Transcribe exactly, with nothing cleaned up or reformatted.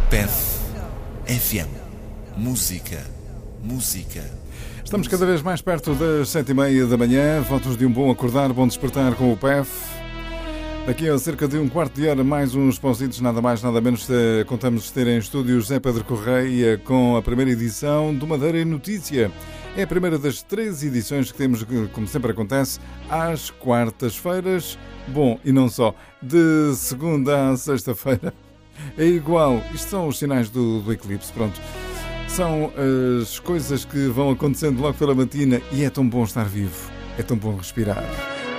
P E F F M. Música. Música. Estamos cada vez mais perto das sete e meia da manhã. Votos de um bom acordar, bom despertar com o P E F. Daqui a cerca de um quarto de hora, mais uns pausitos, nada mais, nada menos. Contamos ter em estúdio José Pedro Correia com a primeira edição do Madeira em Notícia. É a primeira das três edições que temos, como sempre acontece, às quartas-feiras. Bom, e não só, de segunda a sexta-feira. É igual. Isto são os sinais do, do eclipse, pronto. São as coisas que vão acontecendo logo pela matina e é tão bom estar vivo. É tão bom respirar.